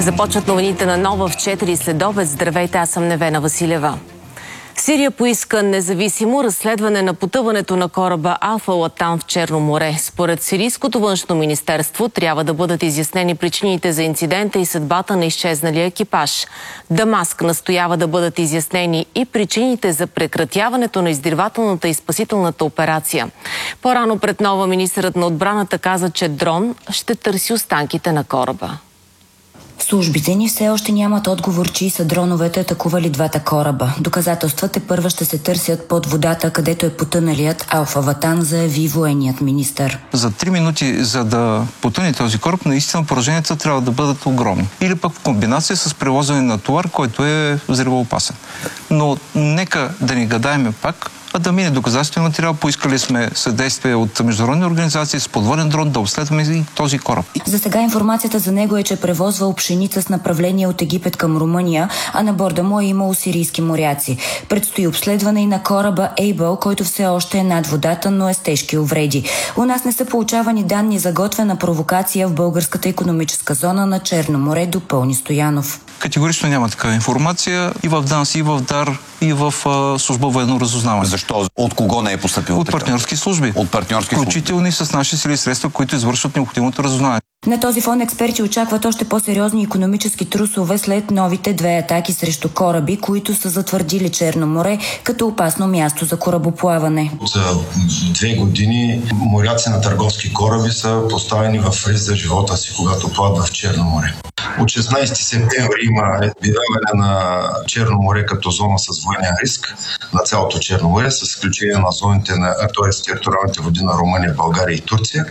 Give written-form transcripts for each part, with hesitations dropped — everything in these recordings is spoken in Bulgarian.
Започват новините на Нова в 4 следобед. Здравейте, аз съм Невена Василева. Сирия поиска независимо разследване на потъването на кораба Алфа Латан в Черно море. Според Сирийското външно министерство трябва да бъдат изяснени причините за инцидента и съдбата на изчезналия екипаж. Дамаск настоява да бъдат изяснени и причините за прекратяването на издирвателната и спасителната операция. По-рано пред Нова министърът на отбраната каза, че дрон ще търси останките на кораба. Службите ни все още нямат отговор, чии са дроновете атакували двата кораба. Доказателствата първа ще се търсят под водата, където е потъналият Алфа Латан, заяви военният министър. За 3 минути, за да потъне този кораб, наистина пораженията трябва да бъдат огромни. Или пък в комбинация с превозване на товар, който е взривоопасен. Но нека да не гадаеме пак, а да мине доказателствен материал. Поискали сме съдействие от международни организации с подводен дрон да обследваме и този кораб. За сега информацията за него е, че превозвал пшеница с направление от Египет към Румъния, а на борда му е имало сирийски моряци. Предстои обследване и на кораба Ейбъл, който все още е над водата, но е с тежки увреди. У нас не са получавани данни за готвена провокация в българската икономическа зона на Черно море, допълни Стоянов. Категорично няма такава информация и в ДАНС, и в ДАР, и в служба военно разузнаване. Защо? От кого не е постъпило? От партньорски служби. От партньорски служби. Включително и с наши сили и средства, които извършват необходимото разузнаване. На този фон експерти очакват още по-сериозни икономически трусове след новите 2 атаки срещу кораби, които са затвърдили Черно море като опасно място за корабоплаване. За 2 години моряци на търговски кораби са поставени в риск за живота си, когато плават в Черно море. От 16 септември има обявяване на Черно море като зона с военен риск на цялото Черно море, с изключение на зоните на териториалните води на Румъния, България и Турция,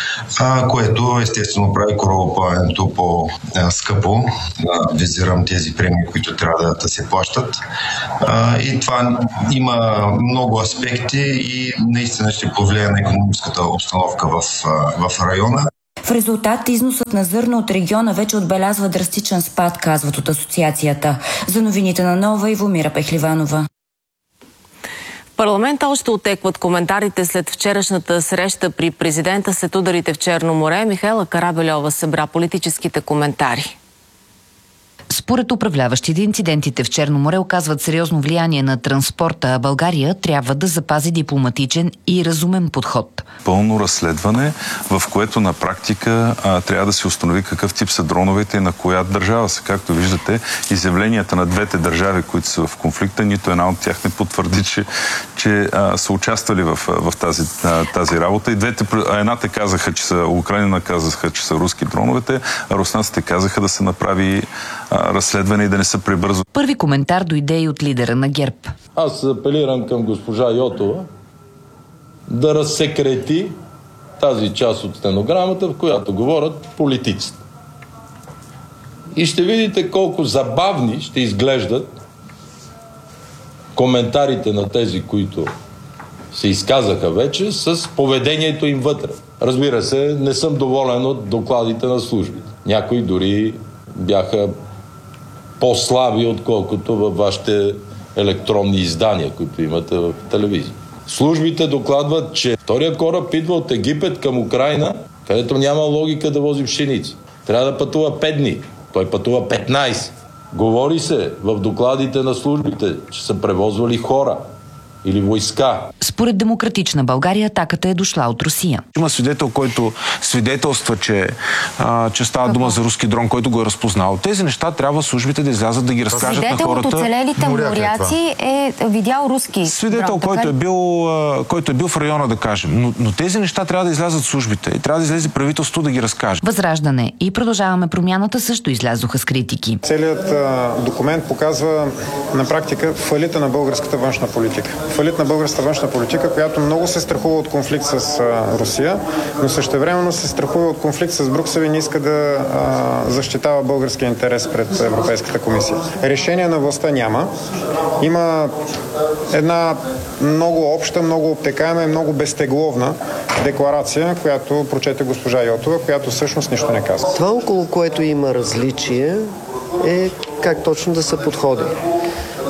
което естествено прави корабоплаването по-скъпо. Визирам тези премии, които трябва да се плащат. И това има много аспекти и наистина ще повлияе на икономическата обстановка в района. В резултат износът на зърно от региона вече отбелязва драстичен спад, казват от асоциацията. За новините на Нова, Ивомира Пехливанова. В парламента още отекват коментарите след вчерашната среща при президента след ударите в Черно море. Михаела Карабельова събра политическите коментари. Според управляващите, инцидентите в Черно море оказват сериозно влияние на транспорта, а България трябва да запази дипломатичен и разумен подход. Пълно разследване, в което на практика трябва да се установи какъв тип са дроновете и на коя държава са. Както виждате, изявленията на двете държави, които са в конфликта, нито една от тях не потвърди, че са участвали в тази работа. И едната казаха, че са Украина, казаха, че са руски дроновете, а руснаците казаха да се направи разследване и да не се прибързва. Първи коментар дойде и от лидера на ГЕРБ. Аз апелирам към госпожа Йотова да разсекрети тази част от стенограмата, в която говорят политиците. И ще видите колко забавни ще изглеждат коментарите на тези, които се изказаха вече, с поведението им вътре. Разбира се, не съм доволен от докладите на службите. Някои дори бяха по-слаби, отколкото във вашите електронни издания, които имате в телевизия. Службите докладват, че втория кораб идва от Египет към Украина, където няма логика да вози пшеница. Трябва да пътува 5 дни. Той пътува 15. Говори се в докладите на службите, че са превозвали хора или войска. Според Демократична България атаката е дошла от Русия. Има свидетел, който свидетелства, че става дума за руски дрон, който го е разпознал. Тези неща трябва службите да излязат да ги разкажат на хората. Свидетел от оцелелите моряци е видял руски свидетел, дрон, който е бил в района, да кажем. Но тези неща трябва да излязат службите и трябва да излезе правителството да ги разкаже. Възраждане и Продължаваме промяната също излязоха с критики. Целият документ показва на практика фалита на българската външна политика. Фалит на българската външна политика, която много се страхува от конфликт с Русия, но същевременно се страхува от конфликт с Брюксел и не иска да защитава българския интерес пред Европейската комисия. Решение на властта няма. Има една много обща, много обтекаема и много безтегловна декларация, която прочете госпожа Йотова, която всъщност нищо не казва. Това, около което има различие, е как точно да се подходи.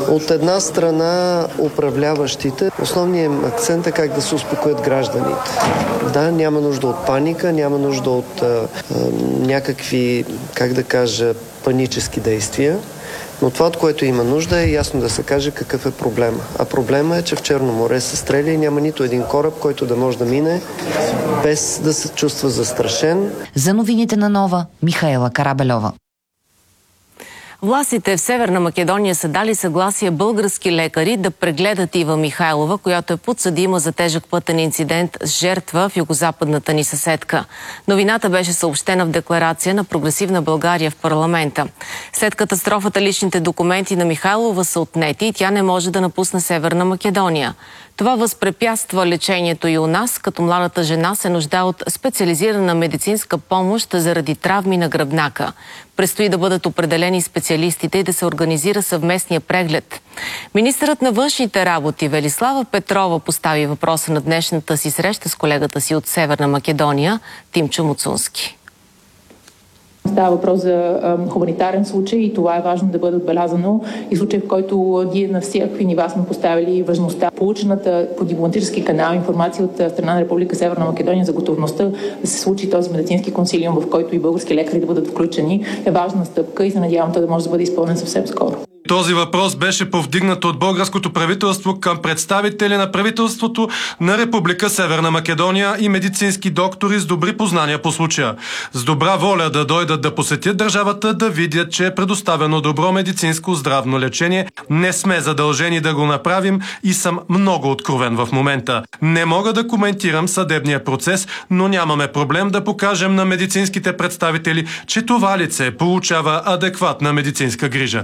От една страна управляващите, основният акцент е как да се успокоят гражданите. Да, няма нужда от паника, няма нужда от някакви, как да кажа, панически действия. Но това, от което има нужда, е ясно да се каже какъв е проблема. А проблема е, че в Черно море се стреля и няма нито един кораб, който да може да мине без да се чувства застрашен. За новините на Нова, Михаела Карабелова. Властите в Северна Македония са дали съгласие български лекари да прегледат Ива Михайлова, която е подсъдима за тежък пътен инцидент с жертва в югозападната ни съседка. Новината беше съобщена в декларация на Прогресивна България в парламента. След катастрофата личните документи на Михайлова са отнети и тя не може да напусне Северна Македония. Това възпрепятства лечението и у нас, като младата жена се нуждае от специализирана медицинска помощ заради травми на гръбнака. Предстои да бъдат определени специалистите и да се организира съвместния преглед. Министърът на външните работи Велислава Петрова постави въпроса на днешната си среща с колегата си от Северна Македония Тимчо Муцунски. Става въпрос за хуманитарен случай и това е важно да бъде отбелязано. И случай, в който ние на всякакви нива сме поставили важността. Получената по дипломатически канал информация от страна на Република Северна Македония за готовността да се случи този медицински консилиум, в който и български лекари да бъдат включени, е важна стъпка и се надявам той да може да бъде изпълнен съвсем скоро. Този въпрос беше повдигнат от българското правителство към представители на правителството на Република Северна Македония и медицински доктори с добри познания по случая. С добра воля да дойдат да посетят държавата, да видят, че е предоставено добро медицинско здравно лечение. Не сме задължени да го направим и съм много откровен в момента. Не мога да коментирам съдебния процес, но нямаме проблем да покажем на медицинските представители, че това лице получава адекватна медицинска грижа.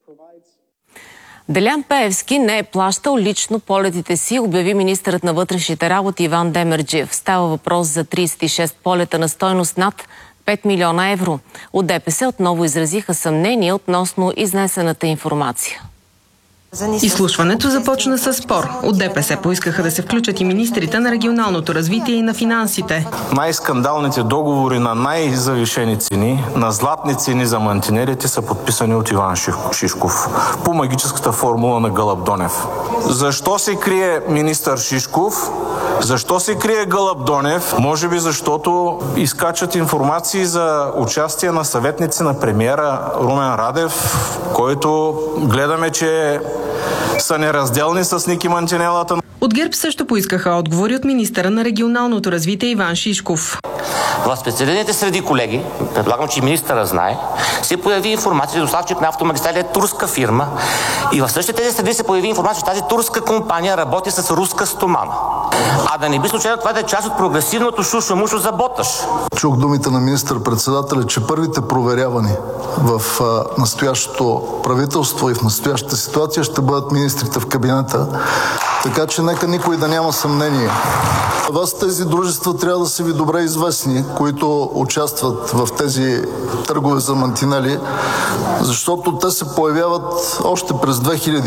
Делян Пеевски не е плащал лично полетите си, обяви министърът на вътрешните работи Иван Демерджиев. Става въпрос за 36 полета на стойност над 5 милиона евро. От ДПС отново изразиха съмнение относно изнесената информация. Изслушването започна със спор. От ДПС поискаха да се включат и министрите на регионалното развитие и на финансите. Най-скандалните договори на най-завишени цени, на златни цени за мантинелите са подписани от Иван Шишков по магическата формула на Гълъб Донев. Защо се крие министър Шишков? Защо се крие Гълъб Донев? Може би защото изкачат информации за участие на съветници на премиера Румен Радев, който гледаме, че са неразделни с Ники Мантинелата. От ГЕРБ също поискаха отговори от министъра на регионалното развитие Иван Шишков. В специализираните среди, колеги, предполагам, че министъра знае, се появи информация, че доставчик на автомагистрали е турска фирма и в същите тези среди се появи информация, че тази турска компания работи с руска стомана. А да не би случайно това да е част от прогресивното шушо-мушо за боташ. Чух думите на министър-председателя, че първите проверявани в настоящото правителство и в настоящата ситуация ще бъдат министрите в кабинета. Така че нека никой да няма съмнение. Вас тези дружества трябва да са ви добре известни, които участват в тези търгове за мантинели, защото те се появяват още през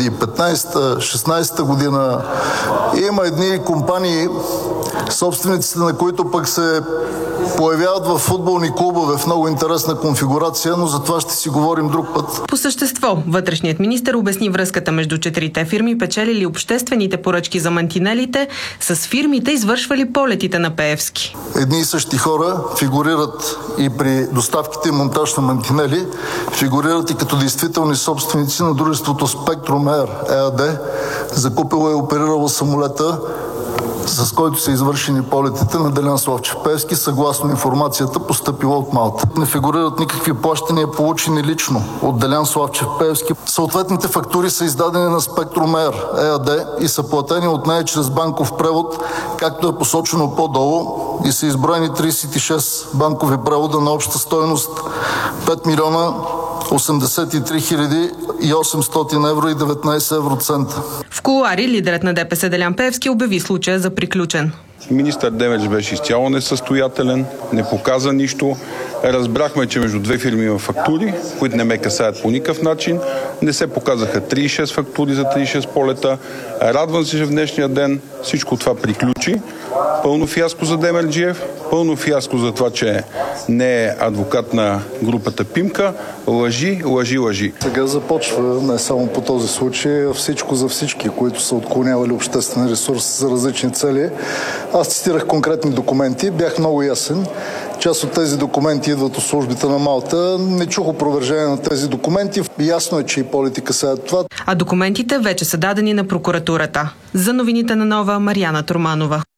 2015-16 година. Има едни компании, собствениците на които пък се появяват в футболни клубове в много интересна конфигурация, но за това ще си говорим друг път. По същество, вътрешният министър обясни връзката между четирите фирми, печелили обществените поръчки за мантинелите, с фирмите, извършвали полетите на Пеевски. Едни и същи хора фигурират и при доставките и монтаж на мантинели, фигурират и като действителни собственици на дружеството Spectrum Air ЕАД, закупило и оперирало самолета, с който са извършени полетите на Делян Славчев Пеевски, съгласно информацията, постъпила от Малта. Не фигурират никакви плащания, получени лично от Делян Славчев Пеевски. Съответните фактури са издадени на Spectrum Air ЕАД и са платени от нея чрез банков превод, както е посочено по-долу, и са изброени 36 банкови превода на обща стойност 5 милиона 83 800 евро и 19 евроцента. В кулуари лидерът на ДПС Делян Пеевски обяви случая за приключен. Министър Демерджиев беше изцяло несъстоятелен, не показа нищо. Разбрахме, че между две фирми има фактури, които не ме касаят по никакъв начин. Не се показаха 36 фактури за 36 полета. Радвам се, че в днешния ден всичко това приключи. Пълно фиаско за Демерджиев, пълно фиаско за това, че не е адвокат на групата Пимка. Лъжи, лъжи, лъжи. Сега започва не само по този случай, а всичко за всички, които са отклонявали обществен ресурс за различни цели. Аз цитирах конкретни документи, бях много ясен. Част от тези документи идват от службите на Малта. Не чух опровержение на тези документи. Ясно е, че и политика са това. А документите вече са дадени на прокуратурата. За новините на Нова, Мариана Турманова.